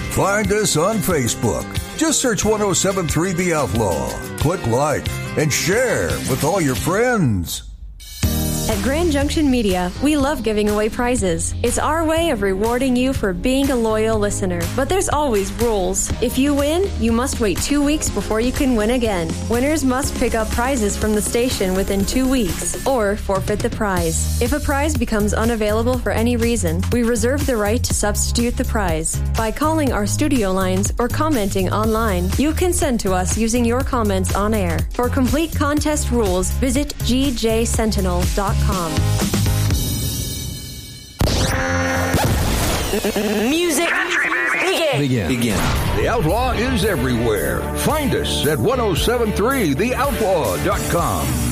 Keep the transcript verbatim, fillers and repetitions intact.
Find us on Facebook. Just search ten seventy-three The Outlaw. Click like and share with all your friends. At Grand Junction Media, we love giving away prizes. It's our way of rewarding you for being a loyal listener. But there's always rules. If you win, you must wait two weeks before you can win again. Winners must pick up prizes from the station within two weeks or forfeit the prize. If a prize becomes unavailable for any reason, we reserve the right to substitute the prize. By calling our studio lines or commenting online, you can send to us using your comments on air. For complete contest rules, visit g j sentinel dot com. Music begin. Begin. Begin. The Outlaw is everywhere. Find us at ten seventy-three the outlaw dot com.